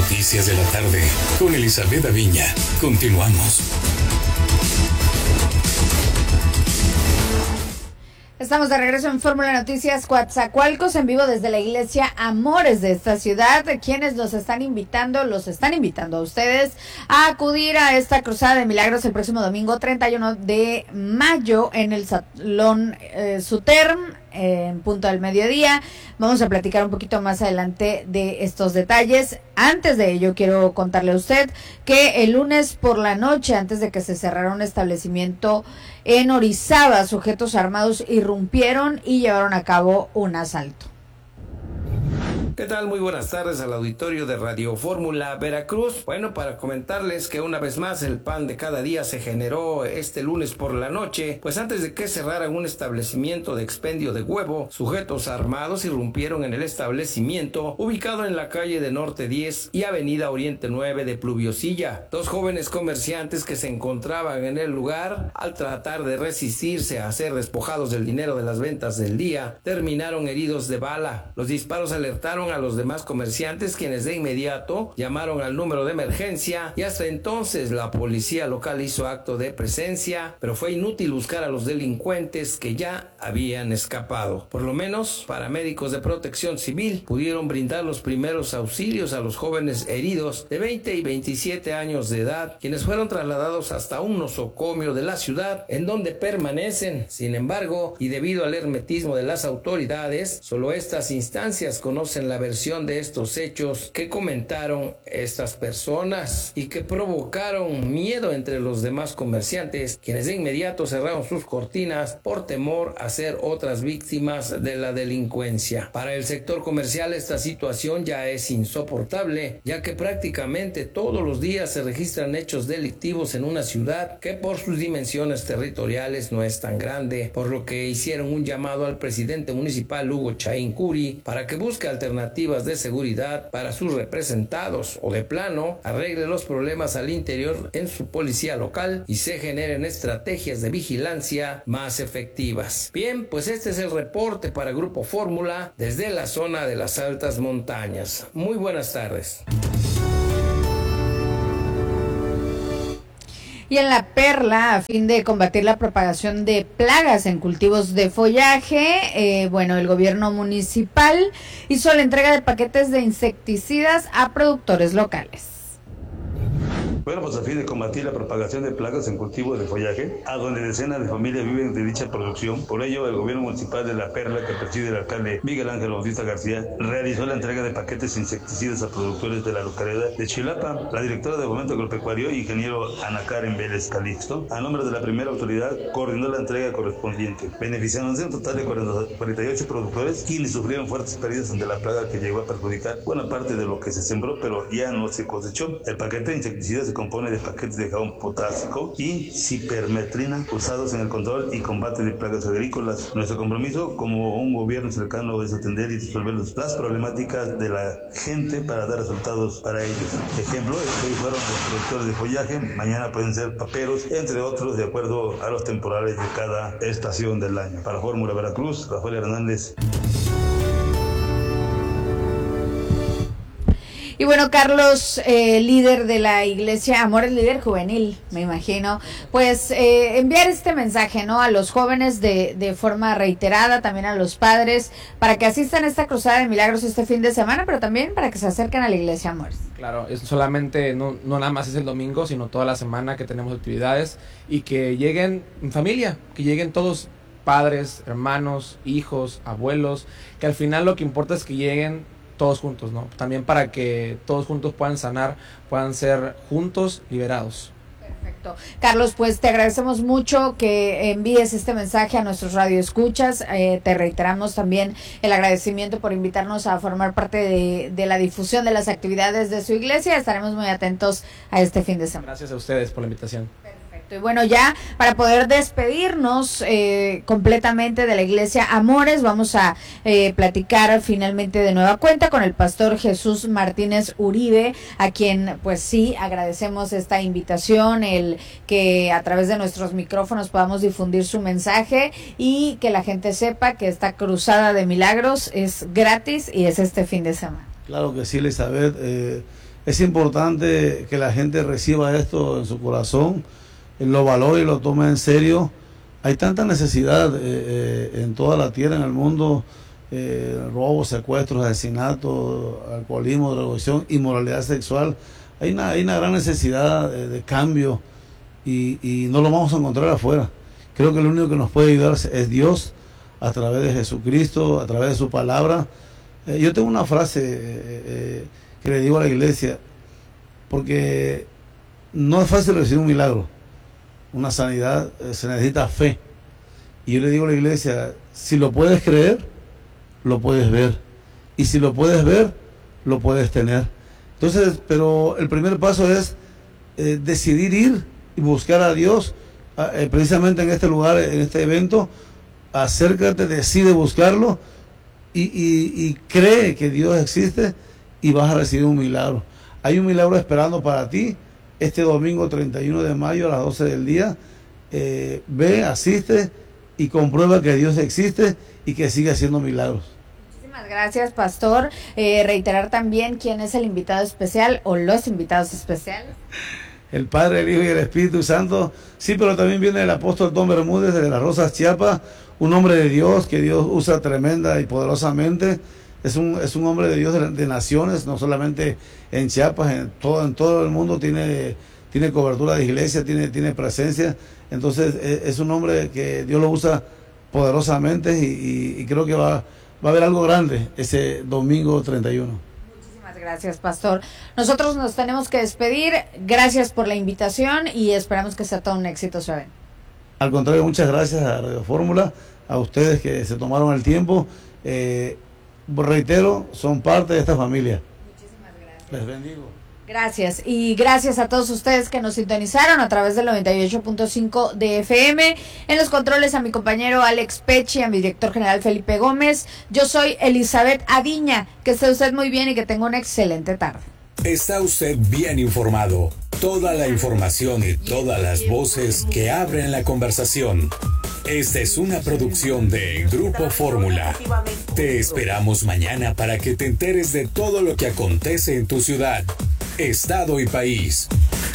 Noticias de la tarde con Elizabeth Aviña. Continuamos. Estamos de regreso en Fórmula Noticias Coatzacoalcos, en vivo desde la iglesia Amores de esta ciudad, quienes los están invitando a ustedes a acudir a esta cruzada de milagros el próximo domingo 31 de mayo en el Salón Suterm, en punto del mediodía. Vamos a platicar un poquito más adelante de estos detalles. Antes de ello, quiero contarle a usted que el lunes por la noche, antes de que se cerrara un establecimiento en Orizaba, sujetos armados irrumpieron y llevaron a cabo un asalto. ¿Qué tal? Muy buenas tardes al auditorio de Radio Fórmula Veracruz. Bueno, para comentarles que una vez más el pan de cada día se generó este lunes por la noche, pues antes de que cerraran un establecimiento de expendio de huevo, sujetos armados irrumpieron en el establecimiento ubicado en la calle de Norte 10 y Avenida Oriente 9 de Pluviosilla. Dos jóvenes comerciantes que se encontraban en el lugar, al tratar de resistirse a ser despojados del dinero de las ventas del día, terminaron heridos de bala. Los disparos alertaron a los demás comerciantes, quienes de inmediato llamaron al número de emergencia y hasta entonces la policía local hizo acto de presencia, pero fue inútil buscar a los delincuentes que ya habían escapado. Por lo menos paramédicos de Protección Civil pudieron brindar los primeros auxilios a los jóvenes heridos de 20 y 27 años de edad, quienes fueron trasladados hasta un nosocomio de la ciudad, en donde permanecen. Sin embargo, y debido al hermetismo de las autoridades, solo estas instancias conocen la versión de estos hechos que comentaron estas personas y que provocaron miedo entre los demás comerciantes, quienes de inmediato cerraron sus cortinas por temor a ser otras víctimas de la delincuencia. Para el sector comercial esta situación ya es insoportable, ya que prácticamente todos los días se registran hechos delictivos en una ciudad que por sus dimensiones territoriales no es tan grande, por lo que hicieron un llamado al presidente municipal Hugo Chaín Curi para que busque alternativas de seguridad para sus representados o de plano arregle los problemas al interior en su policía local y se generen estrategias de vigilancia más efectivas. Bien, pues este es el reporte para Grupo Fórmula desde la zona de las altas montañas. Muy buenas tardes. Y en La Perla, a fin de combatir la propagación de plagas en cultivos de follaje, el gobierno municipal hizo la entrega de paquetes de insecticidas a productores locales. Bueno, pues a fin de combatir la propagación de plagas en cultivos de follaje, a donde decenas de familias viven de dicha producción, por ello el gobierno municipal de La Perla, que preside el alcalde Miguel Ángel Bautista García, realizó la entrega de paquetes insecticidas a productores de la localidad de Chilapa. La directora de Fomento Agropecuario, ingeniero Ana Karen Vélez Calixto, a nombre de la primera autoridad, coordinó la entrega correspondiente, beneficiándose un total de 48 productores, quienes sufrieron fuertes pérdidas ante la plaga que llegó a perjudicar buena parte de lo que se sembró, pero ya no se cosechó. El paquete de insecticidas se compone de paquetes de jabón potásico y cipermetrina usados en el control y combate de plagas agrícolas. Nuestro compromiso como un gobierno cercano es atender y resolver las problemáticas de la gente para dar resultados para ellos. Ejemplo, hoy fueron los productores de follaje, mañana pueden ser paperos, entre otros, de acuerdo a los temporales de cada estación del año. Para Fórmula Veracruz, Rafael Hernández. Y bueno, Carlos, líder de la iglesia Amores, líder juvenil, me imagino, pues enviar este mensaje, ¿no?, a los jóvenes de forma reiterada, también a los padres, para que asistan a esta cruzada de milagros este fin de semana, pero también para que se acerquen a la iglesia Amores. Claro, es solamente, no nada más es el domingo, sino toda la semana que tenemos actividades, y que lleguen en familia, que lleguen todos, padres, hermanos, hijos, abuelos, que al final lo que importa es que lleguen todos juntos, ¿no? También para que todos juntos puedan sanar, puedan ser juntos liberados. Perfecto. Carlos, pues te agradecemos mucho que envíes este mensaje a nuestros radioescuchas. Te reiteramos también el agradecimiento por invitarnos a formar parte de la difusión de las actividades de su iglesia. Estaremos muy atentos a este fin de semana. Gracias a ustedes por la invitación. Y bueno, ya para poder despedirnos completamente de la iglesia Amores, vamos a platicar finalmente de nueva cuenta con el pastor Jesús Martínez Uribe, a quien pues sí agradecemos esta invitación, el que a través de nuestros micrófonos podamos difundir su mensaje y que la gente sepa que esta cruzada de milagros es gratis y es este fin de semana. Claro que sí, Elizabeth. Es importante que la gente reciba esto en su corazón, lo valore y lo tome en serio. Hay tanta necesidad en toda la tierra, en el mundo, robos, secuestros, asesinatos, alcoholismo, drogadicción, inmoralidad sexual. Hay una gran necesidad de cambio y no lo vamos a encontrar afuera. Creo que lo único que nos puede ayudar es Dios, a través de Jesucristo, a través de su palabra. Yo tengo una frase que le digo a la iglesia, porque no es fácil recibir un milagro, una sanidad, se necesita fe. Y yo le digo a la iglesia, si lo puedes creer, lo puedes ver. Y si lo puedes ver, lo puedes tener. Entonces, pero el primer paso es decidir ir y buscar a Dios, precisamente en este lugar, en este evento. Acércate, decide buscarlo y cree que Dios existe y vas a recibir un milagro. Hay un milagro esperando para ti este domingo 31 de mayo a las 12 del día. Ve, asiste y comprueba que Dios existe y que sigue haciendo milagros. Muchísimas gracias, pastor. Reiterar también quién es el invitado especial o los invitados especiales. El Padre, el Hijo y el Espíritu Santo. Sí, pero también viene el apóstol Don Bermúdez de Las Rosas, Chiapas, un hombre de Dios que Dios usa tremenda y poderosamente. Es un hombre de Dios de naciones, no solamente en Chiapas, en todo el mundo tiene cobertura de iglesia, tiene presencia. Entonces es un hombre que Dios lo usa poderosamente y creo que va a haber algo grande ese domingo 31. Gracias, pastor. Nosotros nos tenemos que despedir. Gracias por la invitación y esperamos que sea todo un éxito, ¿saben? Al contrario, muchas gracias a Radio Fórmula, a ustedes que se tomaron el tiempo. Reitero, son parte de esta familia. Muchísimas gracias. Les bendigo. Gracias, y gracias a todos ustedes que nos sintonizaron a través del 98.5 de FM. En los controles a mi compañero Alex Pechi, a mi director general Felipe Gómez. Yo soy Elizabeth Aviña. Que esté usted muy bien y que tenga una excelente tarde. Está usted bien informado. Toda la información y todas las voces que abren la conversación. Esta es una producción de Grupo Fórmula. Te esperamos mañana para que te enteres de todo lo que acontece en tu ciudad, estado y país.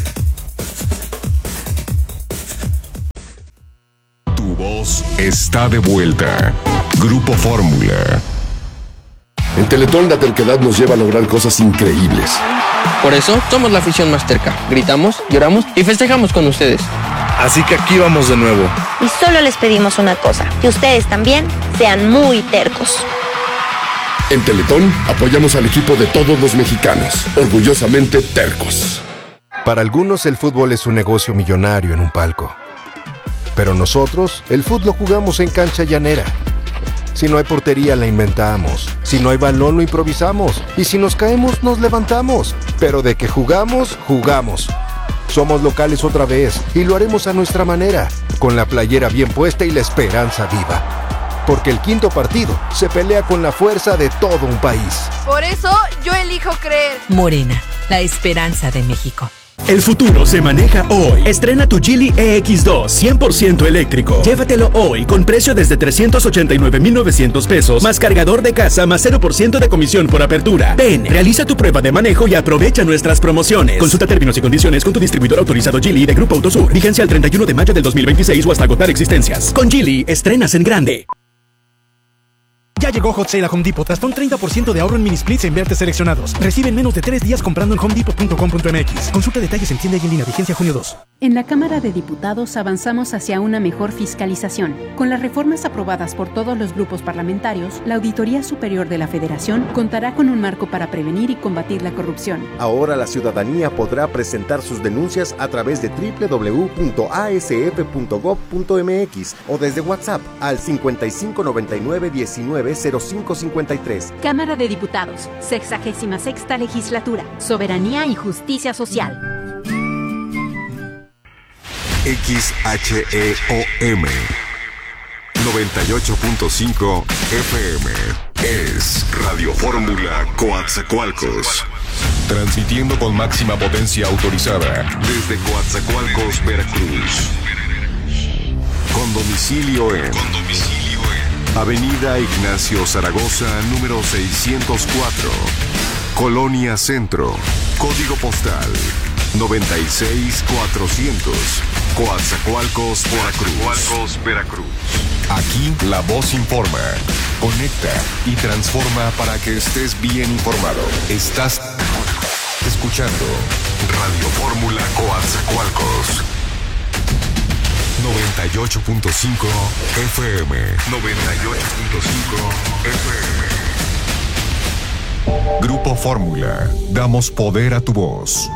Tu voz está de vuelta. Grupo Fórmula. En Teletón la terquedad nos lleva a lograr cosas increíbles. Por eso somos la afición más terca. Gritamos, lloramos y festejamos con ustedes. Así que aquí vamos de nuevo. Y solo les pedimos una cosa, que ustedes también sean muy tercos. En Teletón apoyamos al equipo de todos los mexicanos, orgullosamente tercos. Para algunos el fútbol es un negocio millonario en un palco. Pero nosotros el fútbol lo jugamos en cancha llanera. Si no hay portería la inventamos, si no hay balón lo improvisamos y si nos caemos nos levantamos. Pero de que jugamos, jugamos. Somos locales otra vez y lo haremos a nuestra manera, con la playera bien puesta y la esperanza viva. Porque el quinto partido se pelea con la fuerza de todo un país. Por eso yo elijo creer. Morena, la esperanza de México. El futuro se maneja hoy. Estrena tu Geely EX2 100% eléctrico. Llévatelo hoy con precio desde 389,900 pesos, más cargador de casa, más 0% de comisión por apertura. Ven, realiza tu prueba de manejo y aprovecha nuestras promociones. Consulta términos y condiciones con tu distribuidor autorizado Geely de Grupo Autosur. Vigencia al 31 de mayo del 2026 o hasta agotar existencias. Con Geely, estrenas en grande. Ya llegó Hot Sale a Home Depot. Hasta un 30% de ahorro en mini splits en vertes seleccionados. Recibe en menos de 3 días comprando en homedepot.com.mx. Consulta detalles en tienda y en línea. Vigencia junio 2. En la Cámara de Diputados avanzamos hacia una mejor fiscalización. Con las reformas aprobadas por todos los grupos parlamentarios, la Auditoría Superior de la Federación contará con un marco para prevenir y combatir la corrupción. Ahora la ciudadanía podrá presentar sus denuncias a través de www.asf.gov.mx o desde WhatsApp al 5599190553. Cámara de Diputados, 66ª Legislatura, Soberanía y Justicia Social. XHEOM 98.5 FM es Radio Fórmula Coatzacoalcos. Transmitiendo con máxima potencia autorizada desde Coatzacoalcos, Veracruz. Con domicilio en Avenida Ignacio Zaragoza, número 604, Colonia Centro. Código postal 96400. Coatzacoalcos, Veracruz. Aquí la voz informa, conecta y transforma para que estés bien informado. Estás escuchando Radio Fórmula Coatzacoalcos. 98.5 FM. 98.5 FM. Grupo Fórmula. Damos poder a tu voz.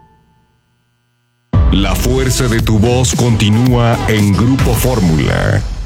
La fuerza de tu voz continúa en Grupo Fórmula.